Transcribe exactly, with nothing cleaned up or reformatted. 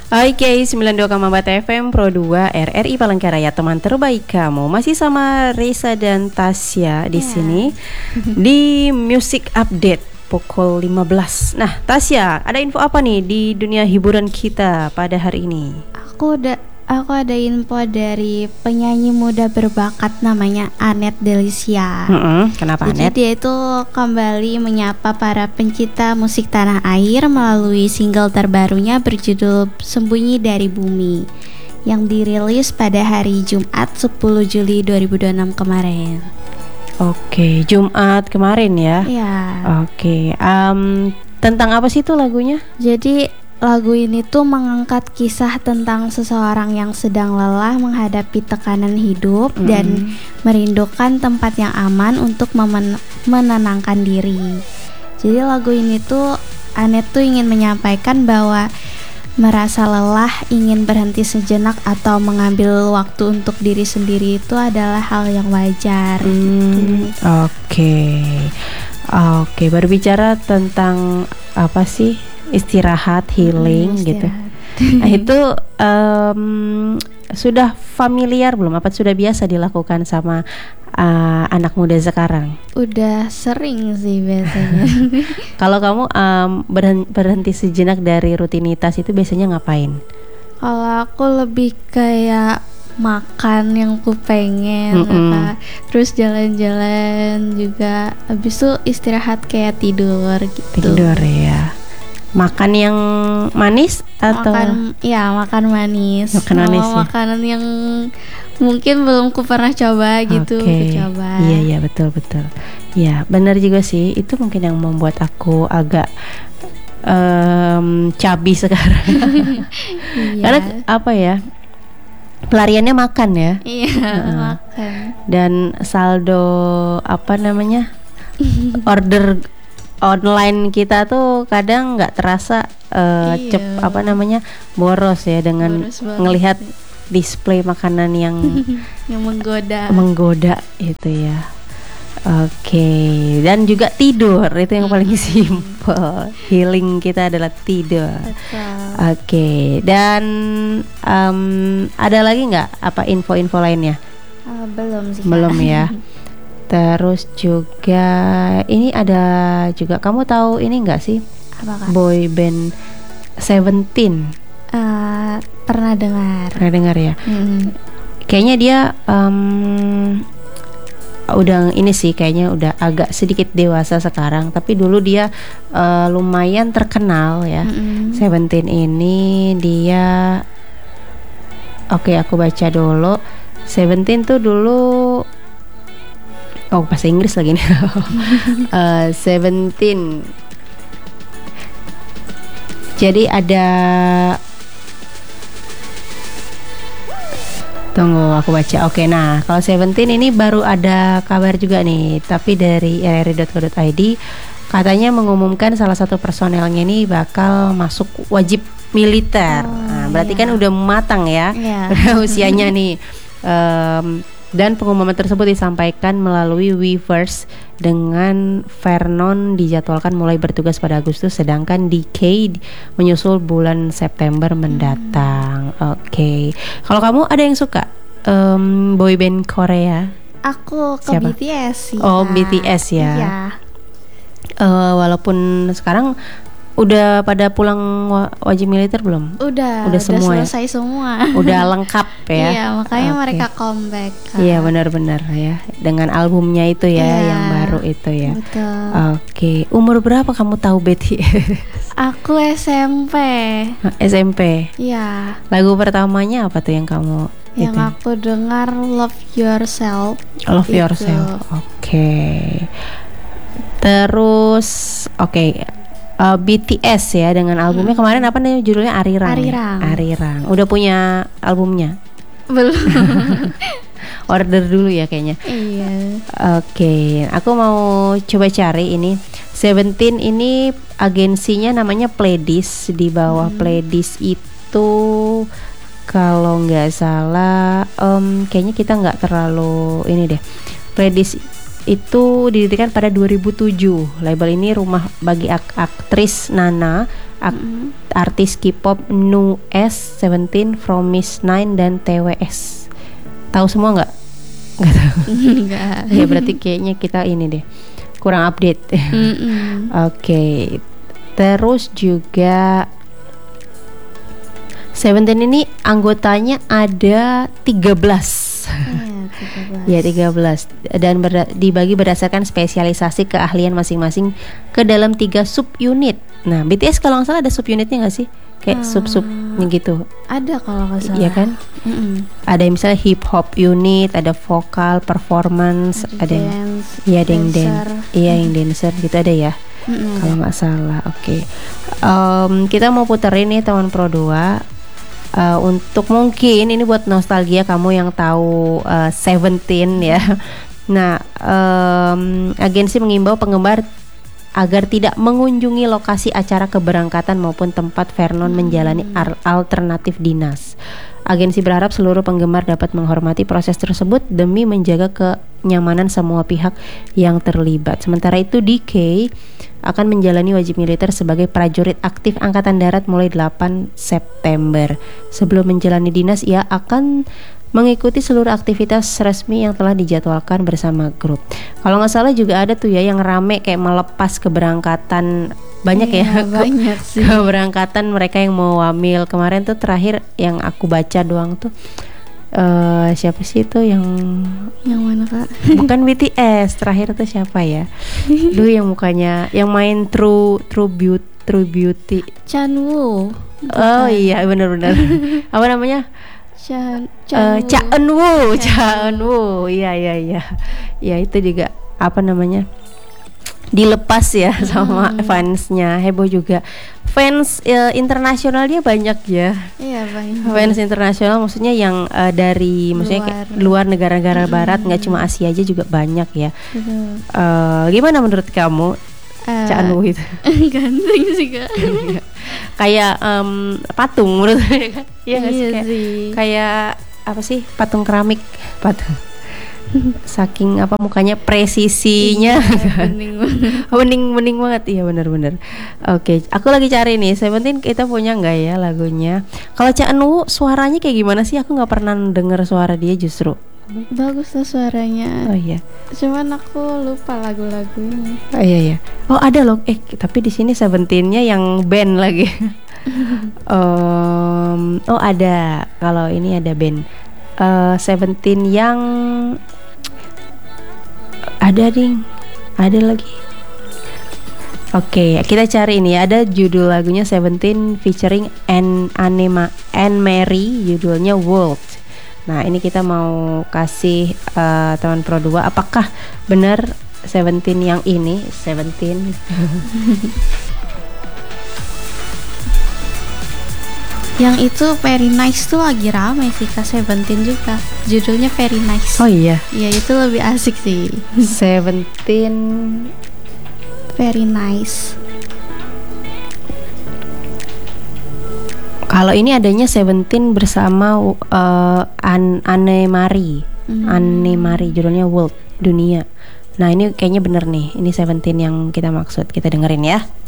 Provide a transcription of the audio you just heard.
Oke, sembilan puluh dua koma empat F M Pro dua R R I Palangkaraya, teman terbaik kamu. Masih sama Reza dan Tasya di yeah. sini di Music Update pukul lima belas. Nah, Tasya, ada info apa nih di dunia hiburan kita pada hari ini? Aku udah Aku ada info dari penyanyi muda berbakat namanya Annette Delisia. Mm-hmm. Kenapa Annette? Jadi dia itu kembali menyapa para pencinta musik tanah air melalui single terbarunya berjudul Sembunyi dari Bumi yang dirilis pada hari Jumat sepuluh Juli dua ribu dua puluh enam kemarin. Oke, Jumat kemarin ya? Iya. Oke, um, tentang apa sih itu lagunya? Jadi lagu ini tuh mengangkat kisah tentang seseorang yang sedang lelah menghadapi tekanan hidup mm. dan merindukan tempat yang aman untuk memen- menenangkan diri. Jadi lagu ini tuh Annette tuh ingin menyampaikan bahwa merasa lelah, ingin berhenti sejenak atau mengambil waktu untuk diri sendiri itu adalah hal yang wajar. Mm. Gitu. Oke, okay. Oke, okay, berbicara tentang apa sih? Istirahat, healing hmm, gitu. Nah itu um, sudah familiar belum? Apa sudah biasa dilakukan sama uh, anak muda sekarang? Udah sering sih biasanya. Kalau kamu um, berhenti, berhenti sejenak dari rutinitas itu biasanya ngapain? Kalau aku lebih kayak makan yang ku pengen, Mm-mm. apa, terus jalan-jalan juga. Habis itu istirahat kayak tidur gitu. Tidur ya. Makan yang manis atau makan ya makan manis, makan manis ya? Makanan yang mungkin belum ku pernah coba gitu, okay. ku coba. Iya iya betul betul. Ya benar juga sih, itu mungkin yang membuat aku agak um, cabi sekarang. Iya. Karena apa ya? Pelariannya makan ya. Iya, uh, makan. Dan saldo apa namanya? Order online kita tuh kadang nggak terasa uh, iya. cep apa namanya boros ya dengan boros ngelihat display makanan yang yang menggoda menggoda itu ya. Oke, okay. Dan juga tidur itu yang paling simple. Healing kita adalah tidur. Oke, okay. Dan um, ada lagi nggak apa info-info lainnya? Uh, belum sih. Belum ya. Terus juga ini ada juga, kamu tahu ini enggak sih? Apakah? Boy band Seventeen. Uh, pernah dengar. Pernah dengar ya? Hmm. Kayaknya dia um, udah ini sih kayaknya udah agak sedikit dewasa sekarang, tapi dulu dia uh, lumayan terkenal ya. Hmm. Seventeen ini dia Oke, okay, aku baca dulu. Seventeen tuh dulu Oh bahasa Inggris lagi nih. uh, Seventeen. Jadi ada, tunggu aku baca. Oke, nah kalau Seventeen ini baru ada kabar juga nih, tapi dari r r i dot co dot i d katanya mengumumkan salah satu personelnya ini bakal masuk wajib militer. Oh, nah, berarti iya. kan udah matang ya, yeah. usianya nih. Um, Dan pengumuman tersebut disampaikan melalui Weverse dengan Vernon dijadwalkan mulai bertugas pada Agustus, sedangkan D K menyusul bulan September mendatang. Hmm. Oke, okay. Kalau kamu ada yang suka um, boyband Korea? Aku ke Siapa? B T S ya. Oh B T S ya. Iya. Uh, walaupun sekarang udah pada pulang wajib militer belum? Udah, udah, semua udah selesai ya? semua. Udah lengkap ya. Iya, makanya okay. mereka comeback. Kan? Iya, benar-benar ya. Dengan albumnya itu ya, iya, yang baru itu ya. Betul. Oke, okay. Umur berapa kamu tahu B T S? Aku S M P. S M P. Iya. Lagu pertamanya apa tuh yang kamu? Yang itu? aku dengar Love Yourself. Love itu. Yourself. Oke. Okay. Terus, oke. Okay. Uh, B T S ya dengan albumnya hmm. kemarin apa nih judulnya Arirang. Arirang. Ya? Arirang. Udah punya albumnya? Belum. Order dulu ya kayaknya. Iya. Oke, okay. Aku mau coba cari ini. Seventeen ini agensinya namanya Pledis. Di bawah hmm. Pledis itu kalau nggak salah, um, kayaknya kita nggak terlalu ini deh. Pledis itu didirikan pada dua ribu tujuh. Label ini rumah bagi ak- aktris Nana, Ak- mm-hmm. artis K-pop Nu S, Seventeen, Promise Nine dan T W S. Tahu semua nggak? Nggak tahu. Nggak. Ya berarti kayaknya kita ini deh kurang update. Mm-mm. Oke. Okay. Terus juga Seventeen ini anggotanya ada tiga belas. Ya, tiga belas. Dan berda- dibagi berdasarkan spesialisasi keahlian masing-masing ke dalam tiga subunit. Nah, B T S kalau nggak salah ada subunitnya nggak sih? Kayak hmm. sub-subnya gitu. Ada kalau nggak salah. Iya kan? Mm-mm. Ada yang misalnya hip hop unit, ada vokal, performance, ada, ada yang iya ada yang dan, iya yang dancer gitu ada ya. Mm-mm. Kalau nggak salah. Oke. Okay. Um, kita mau puterin nih Taman Pro dua. Uh, untuk mungkin ini buat nostalgia kamu yang tahu uh, Seventeen ya. Nah, um, agensi mengimbau penggemar agar tidak mengunjungi lokasi acara keberangkatan maupun tempat Vernon hmm. menjalani ar- alternatif dinas. Agensi berharap seluruh penggemar dapat menghormati proses tersebut demi menjaga kenyamanan semua pihak yang terlibat. Sementara itu, D K akan menjalani wajib militer sebagai prajurit aktif Angkatan Darat mulai delapan September. Sebelum menjalani dinas, ia akan mengikuti seluruh aktivitas resmi yang telah dijadwalkan bersama grup. Kalau nggak salah juga ada tuh ya yang rame kayak melepas keberangkatan banyak iya, ya banyak sih. Keberangkatan mereka yang mau wamil kemarin tuh terakhir yang aku baca doang tuh uh, siapa sih itu yang yang mana Kak? Bukan B T S, terakhir tuh siapa ya? Duh yang mukanya yang main True True Beauty True Beauty Chanwoo. Oh iya benar-benar. Apa namanya? Chan uh, Cha Eun-woo, Cha Eun-woo. Iya iya iya. Ya itu juga apa namanya? Dilepas ya sama hmm. fansnya. Heboh juga. Fans uh, internasionalnya banyak ya. Iya banyak. Fans internasional maksudnya yang uh, dari luar. maksudnya kayak luar negara-negara hmm. barat, nggak cuma Asia aja juga banyak ya. Uh, gimana menurut kamu? Uh, Cha Eun-woo itu ganteng sih Kak. Kayak um, patung menurut saya kan? Iya nggak iya sih? Kayak, sih. kayak apa sih patung keramik patung. Saking apa mukanya presisinya iya, bening banget. bening bening banget iya benar-benar. Oke, aku lagi cari nih Seventeen kita punya nggak ya lagunya. Kalau Cha Eun-woo suaranya kayak gimana sih? Aku nggak pernah denger suara dia justru. Bagus lah suaranya. Oh iya. Cuman aku lupa lagu-lagunya. Oh iya iya. Oh ada loh. Eh tapi di sini Seventeen-nya yang band lagi. um, oh ada. Kalau ini ada band. Uh, Seventeen yang ada ding. Ada lagi. Oke, okay, kita cari ini ada judul lagunya Seventeen featuring Anne Anne Anne Mary, judulnya World. Nah ini kita mau kasih uh, teman Pro dua. Apakah benar Seventeen yang ini Seventeen? Yang itu Very Nice tuh lagi rame sih Kak. Seventeen juga judulnya Very Nice. Oh iya. Iya itu lebih asik sih. Seventeen Very Nice. Kalau ini adanya Seventeen bersama uh, An- Anne Marie, hmm. Anne Marie, judulnya World, dunia. Nah ini kayaknya bener nih, ini Seventeen yang kita maksud, kita dengerin ya.